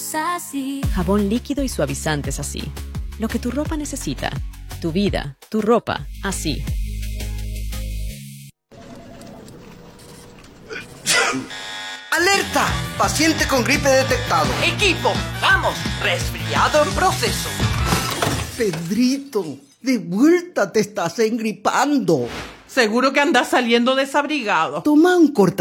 así. Jabón líquido y suavizantes así. Lo que tu ropa necesita. Tu vida, tu ropa, así. ¡Alerta! Paciente con gripe detectado. Equipo, vamos, resfriado en proceso. Pedrito, de vuelta te estás engripando. Seguro que andas saliendo desabrigado. Toma un corta